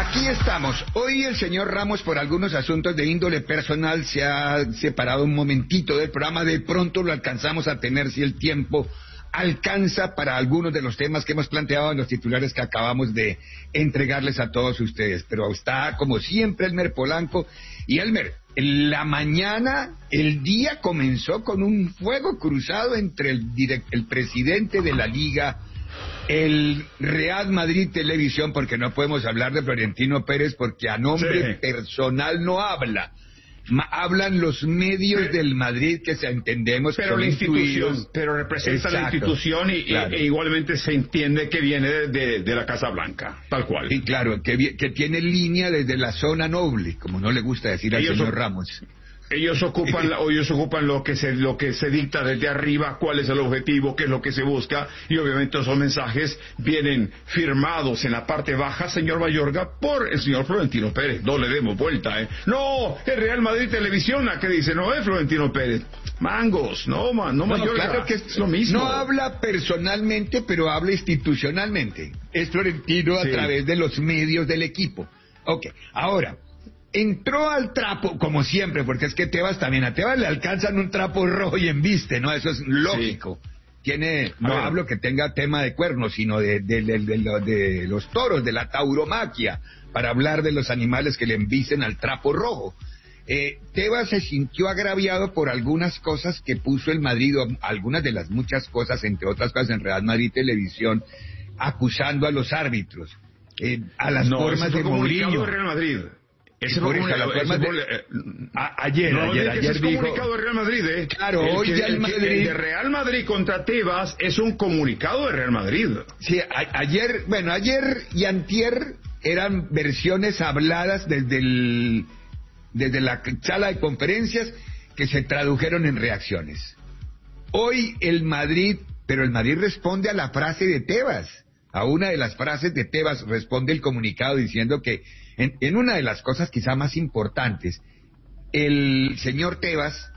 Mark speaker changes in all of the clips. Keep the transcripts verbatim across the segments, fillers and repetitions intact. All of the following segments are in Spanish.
Speaker 1: Aquí estamos. Hoy el señor Ramos, por algunos asuntos de índole personal, se ha separado un momentito del programa. De pronto lo alcanzamos a tener si el tiempo alcanza para algunos de los temas que hemos planteado en los titulares que acabamos de entregarles a todos ustedes. Pero está, como siempre, Elmer Polanco. Y Elmer, la mañana, el día comenzó con un fuego cruzado entre el, direct, el presidente de la Liga, el Real Madrid Televisión, porque no podemos hablar de Florentino Pérez porque a nombre sí. personal no habla. Ma, hablan los medios sí. del Madrid que se entendemos
Speaker 2: pero
Speaker 1: que
Speaker 2: la institución, pero representa Exacto. la institución y, claro. y, e igualmente se entiende que viene de, de, de la Casa Blanca, tal cual.
Speaker 1: Y claro, que, que tiene línea desde la zona noble, como no le gusta decir al Ellos señor son... Ramos.
Speaker 2: Ellos ocupan, ellos ocupan lo que se, lo que se dicta desde arriba, cuál es el objetivo, qué es lo que se busca, y obviamente esos mensajes vienen firmados en la parte baja, señor Mayorga, por el señor Florentino Pérez. No le demos vuelta, ¿eh? No, es Real Madrid Televisión la que dice, no es Florentino Pérez. Mangos, no, man, no, no Mayorga,
Speaker 1: claro que es lo mismo. No habla personalmente, pero habla institucionalmente. Es Florentino sí. a través de los medios del equipo. Ok, ahora... entró al trapo, como siempre, porque es que Tebas también, a Tebas le alcanzan un trapo rojo y embiste, ¿no? Eso es lógico. Sí. Tiene, no ver. hablo que tenga tema de cuernos, sino de, de, de, de, de, de los toros, de la tauromaquia, para hablar de los animales que le embisten al trapo rojo. Eh, Tebas se sintió agraviado por algunas cosas que puso el Madrid, algunas de las muchas cosas, entre otras cosas, en Real Madrid Televisión, acusando a los árbitros, eh, a las
Speaker 2: no,
Speaker 1: formas de Mourinho.
Speaker 2: Real Madrid.
Speaker 1: Ese fue la forma de...
Speaker 2: eh, a, ayer, no, ayer, ayer es dijo... comunicado de Real Madrid, ¿eh?
Speaker 1: Claro,
Speaker 2: el
Speaker 1: hoy
Speaker 2: que,
Speaker 1: ya el,
Speaker 2: el
Speaker 1: Madrid...
Speaker 2: El de Real Madrid contra Tebas es un comunicado de Real Madrid.
Speaker 1: Sí, a, ayer, bueno, ayer y antier eran versiones habladas desde el... desde la sala de conferencias que se tradujeron en reacciones. Hoy el Madrid, pero el Madrid responde a la frase de Tebas. A una de las frases de Tebas responde el comunicado diciendo que en, en una de las cosas quizá más importantes, el señor Tebas,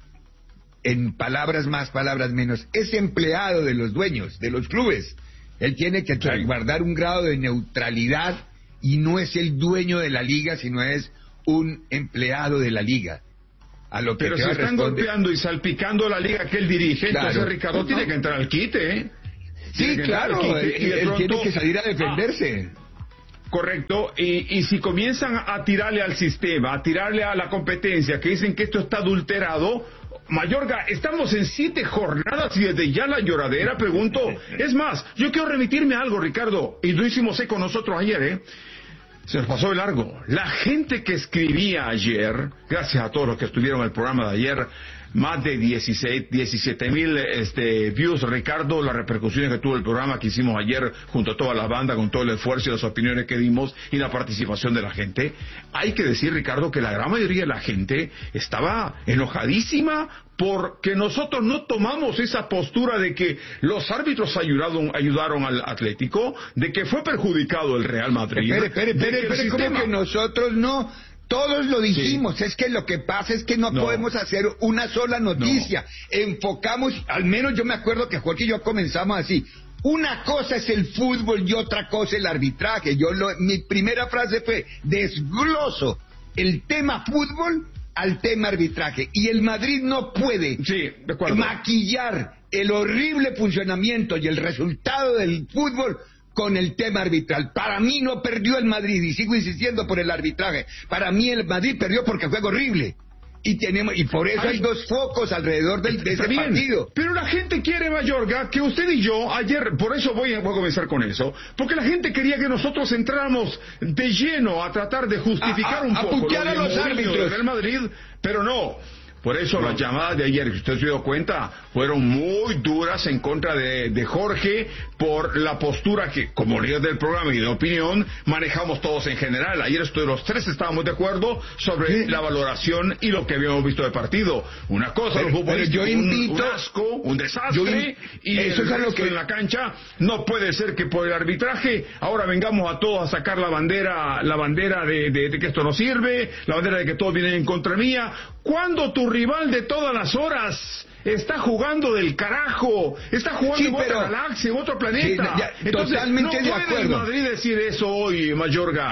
Speaker 1: en palabras más, palabras menos, es empleado de los dueños, de los clubes. Él tiene que sí. guardar un grado de neutralidad y no es el dueño de la liga, sino es un empleado de la liga. A lo que
Speaker 2: Pero se están responde... golpeando y salpicando la liga que él dirige, claro. Entonces Ricardo no. tiene que entrar al quite, ¿eh?
Speaker 1: Sí, claro, él, él pronto, tiene que salir a defenderse.
Speaker 2: Ah, correcto, y, y si comienzan a tirarle al sistema, a tirarle a la competencia, que dicen que esto está adulterado, Mayorga, estamos en siete jornadas y desde ya la lloradera, pregunto. Es más, yo quiero remitirme a algo, Ricardo, y lo hicimos eco nosotros ayer, ¿eh? Se nos pasó de largo. La gente que escribía ayer, gracias a todos los que estuvieron en el programa de ayer, más de dieciséis, diecisiete mil este, views, Ricardo, las repercusiones que tuvo el programa que hicimos ayer junto a toda la banda, con todo el esfuerzo y las opiniones que dimos y la participación de la gente. Hay que decir, Ricardo, que la gran mayoría de la gente estaba enojadísima porque nosotros no tomamos esa postura de que los árbitros ayudaron, ayudaron al Atlético, de que fue perjudicado el Real Madrid.
Speaker 1: Espere, espere, espere, espere, ¿cómo que nosotros no? Todos lo dijimos, sí. Es que lo que pasa es que no, no. podemos hacer una sola noticia, no. enfocamos, al menos yo me acuerdo que Jorge y yo comenzamos así, una cosa es el fútbol y otra cosa el arbitraje. Yo lo, mi primera frase fue, desgloso el tema fútbol al tema arbitraje, y el Madrid no puede
Speaker 2: sí,
Speaker 1: maquillar el horrible funcionamiento y el resultado del fútbol con el tema arbitral. Para mí no perdió el Madrid, y sigo insistiendo por el arbitraje. Para mí el Madrid perdió porque fue horrible. Y tenemos y por eso Ay, hay dos focos alrededor del, de ese bien, partido.
Speaker 2: Pero la gente quiere, Mayorga, que usted y yo, ayer, por eso voy a, voy a comenzar con eso, porque la gente quería que nosotros entráramos de lleno a tratar de justificar a, a, un poco
Speaker 1: a, a los árbitros
Speaker 2: del Madrid, pero no. Por eso no. Las llamadas de ayer, que usted se dio cuenta, fueron muy duras en contra de, de Jorge por la postura que, como líder del programa y de opinión, manejamos todos en general. Ayer estoy, los tres estábamos de acuerdo sobre ¿Sí? la valoración y lo que habíamos visto del partido. Una cosa,
Speaker 1: pero,
Speaker 2: los futbolistas,
Speaker 1: yo invito,
Speaker 2: un, un asco, un desastre, y
Speaker 1: eso
Speaker 2: el
Speaker 1: es lo que
Speaker 2: en la cancha. No puede ser que por el arbitraje ahora vengamos a todos a sacar la bandera, la bandera de, de, de que esto no sirve, la bandera de que todos vienen en contra mía. ¿Cuándo tu rival de todas las horas está jugando del carajo? Está jugando sí, en otra pero, galaxia, en otro planeta.
Speaker 1: Sí, ya,
Speaker 2: Entonces,
Speaker 1: totalmente
Speaker 2: no
Speaker 1: de
Speaker 2: puede
Speaker 1: acuerdo.
Speaker 2: el Madrid decir eso hoy, Mayorga.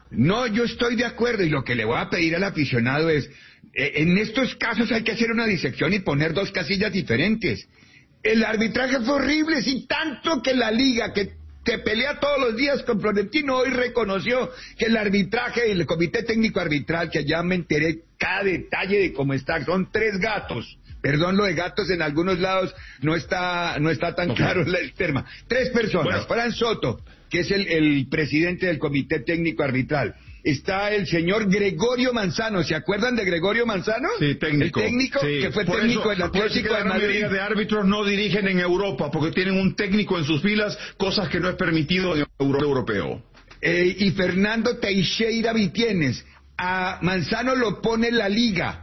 Speaker 1: No, yo estoy de acuerdo, y lo que le voy a pedir al aficionado es, eh, en estos casos hay que hacer una disección y poner dos casillas diferentes. El arbitraje fue horrible, sin tanto que la liga, que te pelea todos los días con Florentino, hoy reconoció que el arbitraje y el comité técnico arbitral, que ya me enteré cada detalle de cómo está, son tres gatos. Perdón, lo de gatos en algunos lados no está no está tan okay. claro el tema. Tres personas. Bueno. Fran Soto, que es el, el presidente del comité técnico arbitral. Está el señor Gregorio Manzano. ¿Se acuerdan de Gregorio Manzano?
Speaker 2: Sí, técnico.
Speaker 1: El técnico
Speaker 2: sí.
Speaker 1: que fue
Speaker 2: por
Speaker 1: técnico
Speaker 2: eso,
Speaker 1: del Atlético de Madrid.
Speaker 2: La mayoría de árbitros no dirigen en Europa porque tienen un técnico en sus filas, cosas que no es permitido en el europeo.
Speaker 1: Eh, y Fernando Teixeira Vitienes. A Manzano lo pone la liga.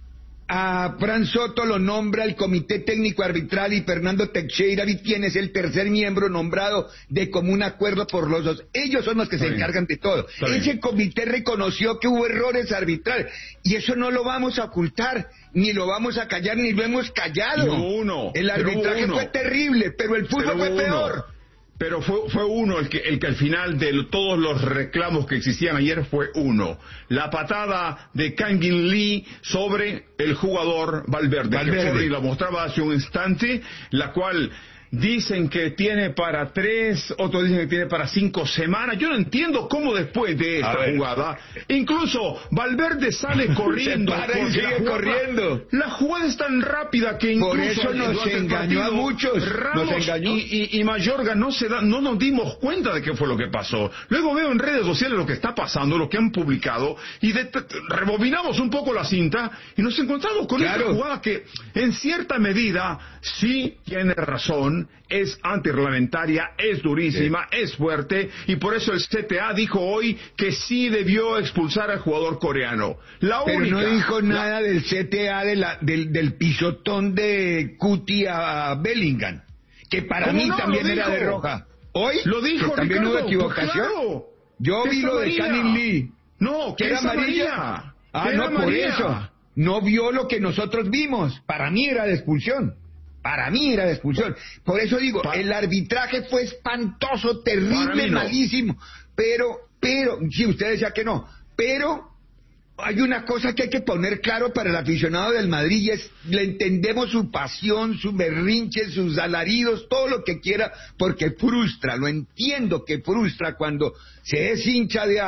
Speaker 1: A Fran Soto lo nombra el comité técnico arbitral y Fernando Teixeira Vitienes, el tercer miembro nombrado de común acuerdo por los dos. Ellos son los que Está se bien. encargan de todo. Está Ese bien. comité reconoció que hubo errores arbitrales y eso no lo vamos a ocultar, ni lo vamos a callar, ni lo hemos callado.
Speaker 2: No, uno,
Speaker 1: el arbitraje fue terrible, pero el fútbol pero fue uno. peor.
Speaker 2: Pero fue, fue uno el que, el que al final de todos los reclamos que existían ayer fue uno. La patada de Kangin Lee sobre el jugador Valverde, Valverde. que Jorge la mostraba hace un instante, la cual dicen que tiene para tres, otros dicen que tiene para cinco semanas. Yo no entiendo cómo después de esta jugada, incluso Valverde sale corriendo.
Speaker 1: Se para y sigue la jugada, corriendo.
Speaker 2: La jugada es tan rápida que incluso...
Speaker 1: Por eso nos engañó a muchos.
Speaker 2: Ramos
Speaker 1: nos engañó.
Speaker 2: Y, y, y Mayorga no, se da, no nos dimos cuenta de qué fue lo que pasó. Luego veo en redes sociales lo que está pasando, lo que han publicado, y de, rebobinamos un poco la cinta y nos encontramos con claro. esta jugada que en cierta medida sí tiene razón. Es antirreglamentaria, es durísima, sí. es fuerte, y por eso el C T A dijo hoy que sí debió expulsar al jugador coreano. La
Speaker 1: Pero
Speaker 2: única,
Speaker 1: no dijo
Speaker 2: la...
Speaker 1: nada del C T A, de la, del, del pisotón de Cuti a Bellingham, que para mí no? también lo era dijo. de roja. Hoy
Speaker 2: lo dijo,
Speaker 1: que también
Speaker 2: Ricardo,
Speaker 1: hubo equivocación.
Speaker 2: Claro.
Speaker 1: Yo vi lo de Kangin Lee.
Speaker 2: No,
Speaker 1: que era amarilla. Ah, no, por eso. No vio lo que nosotros vimos. Para mí era de expulsión. Para mí era de expulsión. Por eso digo, pa el arbitraje fue espantoso, terrible, no. malísimo. Pero, pero, si sí, usted decía que no, pero hay una cosa que hay que poner claro para el aficionado del Madrid y es, le entendemos su pasión, su berrinche, sus alaridos, todo lo que quiera, porque frustra, lo entiendo que frustra cuando se es hincha de